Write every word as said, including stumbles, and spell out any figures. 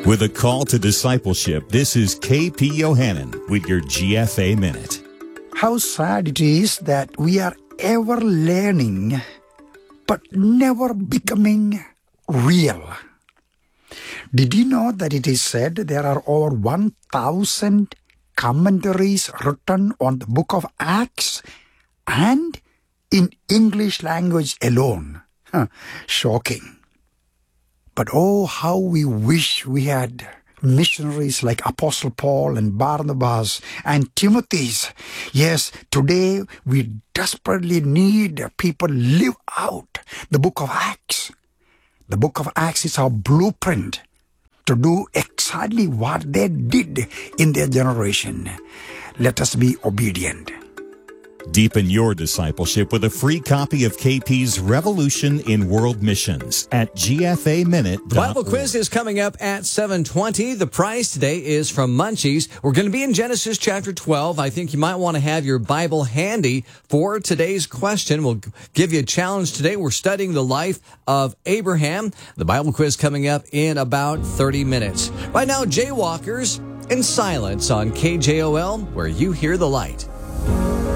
With a call to discipleship, this is K P Yohannan with your G F A Minute. How sad it is that we are ever learning, but never becoming real. Did you know that it is said there are over one thousand commentaries written on the book of Acts and in English language alone? Huh, shocking. But oh, how we wish we had missionaries like Apostle Paul and Barnabas and Timothy's. Yes, today we desperately need people live out the book of Acts. The book of Acts is our blueprint to do exactly what they did in their generation. Let us be obedient. Deepen your discipleship with a free copy of K P's Revolution in World Missions at G F A minute dot org. The Bible quiz is coming up at seven twenty. The prize today is from Munchies. We're going to be in Genesis chapter twelve. I think you might want to have your Bible handy for today's question. We'll give you a challenge today. We're studying the life of Abraham. The Bible quiz coming up in about thirty minutes. Right now, Jaywalkers in silence on K J O L, where you hear the light.